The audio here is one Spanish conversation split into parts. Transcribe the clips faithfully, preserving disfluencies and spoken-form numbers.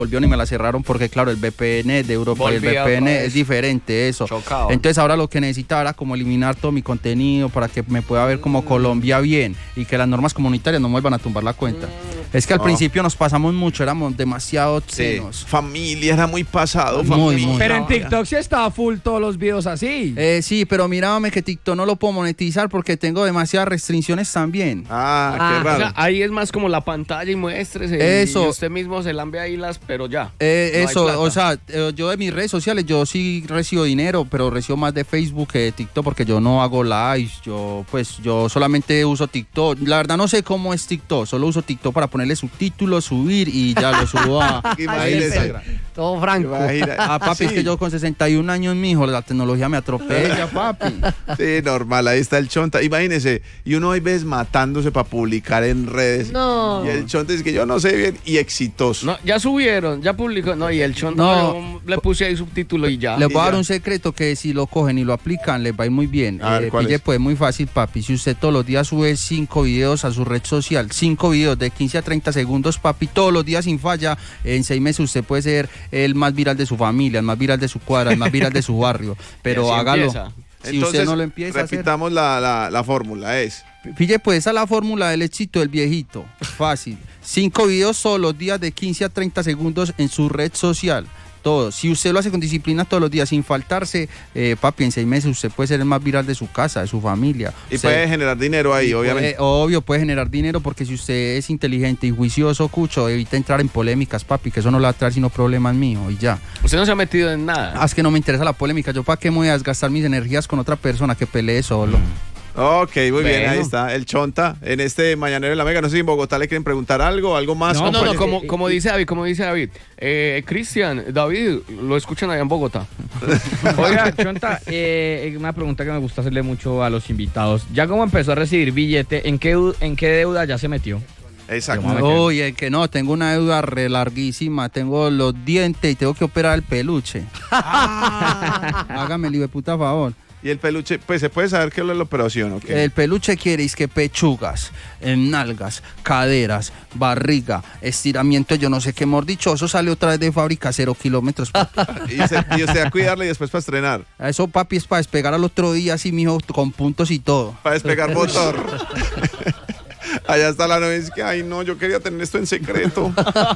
volvieron y me la cerraron porque claro, el V P N de Europa y el V P N es diferente, eso. Chocado. Entonces ahora lo que necesitaba era como eliminar todo mi contenido para que me pueda ver como Colombia bien y que las normas comunitarias no me vuelvan a tumbar la cuenta. Es que al oh. principio nos pasamos mucho, éramos demasiado obscenos. Sí. Familia, era muy pasado. Muy, muy. Pero en TikTok sí estaba full todos los videos así. Eh, sí, pero mírame que TikTok no lo puedo monetizar porque tengo demasiadas restricciones también. Ah, ah qué raro. O sea, ahí es más como la pantalla y muéstrese. Eso. Y usted mismo se lambea ahí las, pero ya. Eh, no eso, o sea, yo de mis redes sociales, yo sí recibo dinero, pero recibo más de Facebook que de TikTok porque yo no hago lives, yo pues yo solamente uso TikTok. La verdad no sé cómo es TikTok, solo uso TikTok para ponerle subtítulos, subir y ya lo subo a, a Instagram. Todo franco. Ah, papi, sí. Es que yo con sesenta y un años, mijo, la tecnología me atropella, papi. Sí, normal, ahí está el Chonta. Imagínese, y uno hay veces matándose para publicar en redes. No. Y el Chonta dice que yo no sé bien, y exitoso. No, ya subieron, ya publicó, no, y el Chonta no. le puse ahí subtítulo y ya. Les voy a dar ya. un secreto que si lo cogen y lo aplican, les va a ir muy bien. A ver, eh, ¿cuál pille, es? Pues muy fácil, papi. Si usted todos los días sube cinco videos a su red social, cinco videos de quince a treinta segundos, papi, todos los días sin falla, en seis meses usted puede ser el más viral de su familia, el más viral de su cuadra, el más viral de su barrio. Pero hágalo. Empieza. Si Entonces, usted no lo empieza repitamos a hacer, la, la, la fórmula, es... Pille, pues esa es la fórmula del éxito del viejito. Fácil. Cinco videos todos los días de quince a treinta segundos en su red social. Todo. Si usted lo hace con disciplina todos los días sin faltarse, eh, papi, en seis meses usted puede ser el más viral de su casa, de su familia. Y usted, puede generar dinero ahí, obviamente. Puede, obvio, puede generar dinero porque si usted es inteligente y juicioso, cucho, evita entrar en polémicas, papi, que eso no le va a traer sino problemas míos y ya. Usted no se ha metido en nada. Ah, es que no me interesa la polémica. Yo para qué me voy a desgastar mis energías con otra persona que pelee solo. Mm. Ok, muy bueno. bien, ahí está, el Chonta en este Mañanero de la Mega. No sé si en Bogotá le quieren preguntar algo, algo más. No, no, no, como, como dice David, como dice David. Eh, Cristian, David, lo escuchan allá en Bogotá. Oiga, Chonta, eh, una pregunta que me gusta hacerle mucho a los invitados. Ya como empezó a recibir billete, ¿en qué, en qué deuda ya se metió? Exacto. Oye, que no, tengo una deuda re larguísima, tengo los dientes y tengo que operar el peluche. Ah. Hágame el hijo de puta favor. Y el peluche, pues se puede saber qué es la operación, ¿ok? El peluche quiere es que pechugas, nalgas, caderas, barriga, estiramiento, yo no sé qué mordichoso, sale otra vez de fábrica, cero kilómetros. y, usted, y usted a cuidarle y después para estrenar. Eso, papi, es para despegar al otro día, así, mijo, con puntos y todo. Para despegar motor. Allá está la novia, es que, ay no, yo quería tener esto en secreto.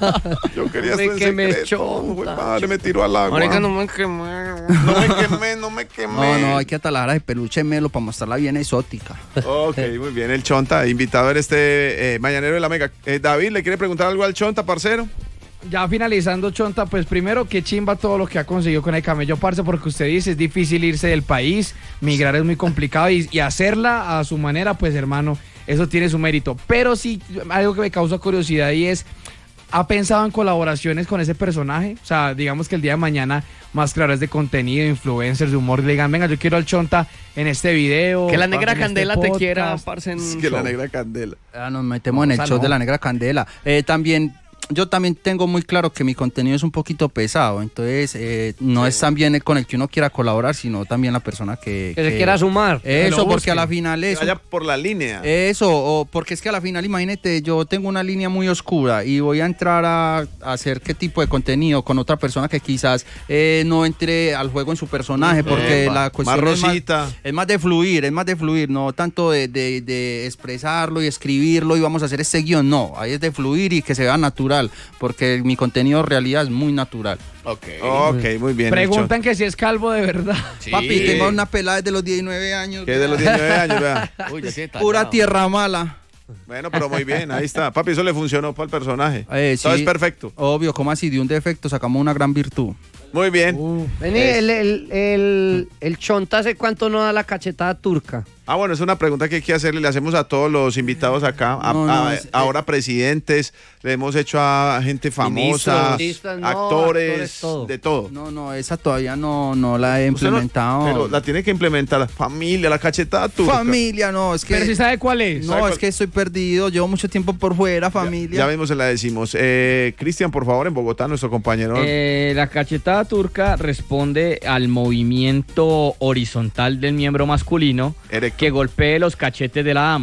Yo quería esto en que me secreto. Uy, padre, me tiró al agua. Marica, no me quemé. No me quemé, no me quemé. No, no, hay que atalar a peluche melo para mostrarla bien exótica. Ok, muy bien, el Chonta, invitado en este eh, Mañanero de la Mega. Eh, David, ¿le quiere preguntar algo al Chonta, parcero? Ya finalizando, Chonta, pues primero, qué chimba todo lo que ha conseguido con el camello, parce, porque usted dice, es difícil irse del país, migrar es muy complicado y, y hacerla a su manera, pues hermano, eso tiene su mérito. Pero sí, algo que me causa curiosidad y es, ¿ha pensado en colaboraciones con ese personaje? O sea, digamos que el día de mañana más creadores de contenido, influencers de humor, le digan, venga, yo quiero al Chonta en este video. Que la Negra Candela este te quiera, parce, en Es que show. la Negra Candela. Ah, nos metemos No, en o el sea, show no. de la Negra Candela. Eh, también... Yo también tengo muy claro que mi contenido es un poquito pesado, entonces eh, no sí. es también con el que uno quiera colaborar, sino también la persona que... Que, que se quiera sumar. Eso, porque a la final es... Vaya por la línea. Eso, o porque es que a la final, imagínate, yo tengo una línea muy oscura y voy a entrar a, a hacer qué tipo de contenido con otra persona que quizás eh, no entre al juego en su personaje, porque Epa, la cuestión más es, rosita. más, es más de fluir, es más de fluir, no tanto de, de, de expresarlo y escribirlo y vamos a hacer este guión, no, ahí es de fluir y que se vea natural, porque mi contenido en realidad es muy natural. Ok, okay, muy bien. Preguntan que si es calvo de verdad. Sí. Papi, tengo una pelada desde los diecinueve años. ¿Qué de los diecinueve años? Vea. Uy, ya tiene Pura tallado. tierra mala. Bueno, pero muy bien, ahí está. Papi, eso le funcionó para el personaje. Eh, Todo sí, es perfecto. Obvio, como así? De un defecto sacamos una gran virtud. Muy bien. Uh, vení, el, el, el, el Chonta, ¿hace cuánto no da la cachetada turca? Ah, bueno, es una pregunta que hay que hacerle, le hacemos a todos los invitados acá, a, No, no, a, es- ahora presidentes, le hemos hecho a gente famosa, Ministros, no, actores, actores, todo. de todo. No, no, esa todavía no, no la he Usted no- implementado. pero la tiene que implementar, familia, la cachetada turca. Familia, no, es que... Pero si sabe cuál es. no, ¿sabe cuál? es que estoy perdido, llevo mucho tiempo por fuera, Ya, familia. ya mismo se la decimos. Eh, Cristian, por favor, en Bogotá, nuestro compañero. Eh, la cachetada turca responde al movimiento horizontal del miembro masculino Erecto. que golpee los cachetes de la dama.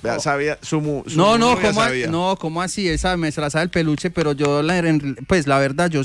Vea, sabía, su, su no, no, novia ¿cómo, sabía. no, ¿cómo así? Esa me se la sabe el peluche, pero yo, la, pues la verdad, yo